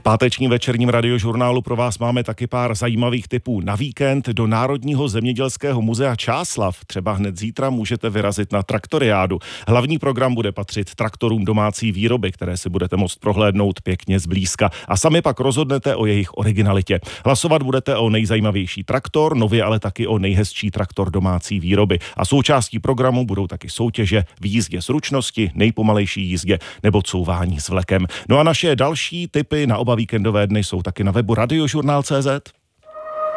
Pátečním večerním radiožurnálu pro vás máme taky pár zajímavých tipů na víkend. Do Národního zemědělského muzea Čáslav třeba hned zítra můžete vyrazit na traktoriádu. Hlavní program bude patřit traktorům domácí výroby, které si budete moct prohlédnout pěkně zblízka. A sami pak rozhodnete o jejich originalitě. Hlasovat budete o nejzajímavější traktor, nově ale taky o nejhezčí traktor domácí výroby. A součástí programu budou taky soutěže v jízdě s ručnosti, nejpomalejší jízdě nebo couvání s vlekem. No a naše další tipy na oba víkendové dny jsou taky na webu radiožurnál.cz.